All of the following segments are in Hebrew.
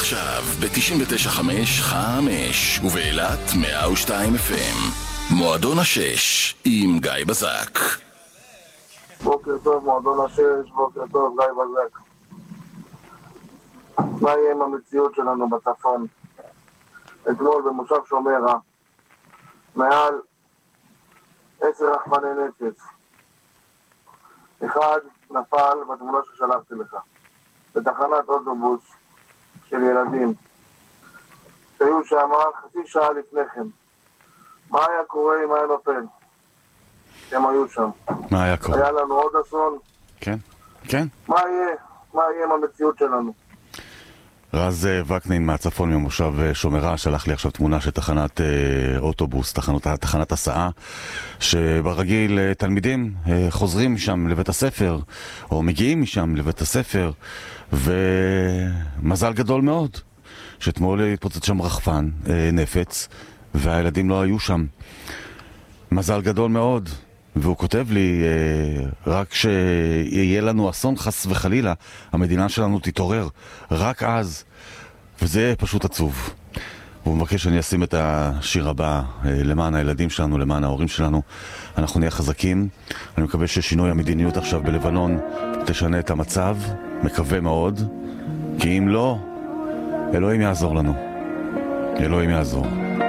עכשיו ב-99.5 ובאילת 102 FM. מועדון השש עם גיא בזק. בוקר טוב מועדון השש, בוקר טוב גיא בזק. מה יהיה עם המציאות שלנו בצפון? אתמול במושב שומרה מעל 10 רחמני נפץ, אחד נפל בתמונה ששלחתי לך בתחנת אוטובוס של ילדים שהיו שם חצי שעה לפני כן. מה היה קורה אם היה נופל? הם היו שם. מה היה קורה? היה לנו עוד אסון. כן, כן. מה יהיה עם המציאות שלנו? רז וקנין מהצפון ממושב שומרה שלח לי עכשיו תמונה של תחנת אוטובוס, תחנת הסעה, שברגיל תלמידים חוזרים משם לבית הספר או מגיעים משם לבית הספר, ומזל גדול מאוד שאתמול התפוצץ שם רחפן נפץ והילדים לא היו שם. מזל גדול מאוד. והוא כותב לי, רק שיהיה לנו אסון חס וחלילה, המדינה שלנו תתעורר, רק אז. וזה פשוט עצוב. והוא מבקש שאני אשים את השיר הבא למען הילדים שלנו, למען ההורים שלנו. אנחנו נהיה חזקים. אני מקווה ששינוי המדיניות עכשיו בלבנון תשנה את המצב, מקווה מאוד, כי אם לא, אלוהים יעזור לנו. אלוהים יעזור.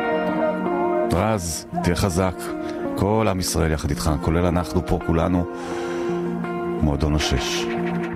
רז, תהיה חזק. כל עם ישראל יחד איתך, כולל אנחנו פה כולנו, מועדון השש.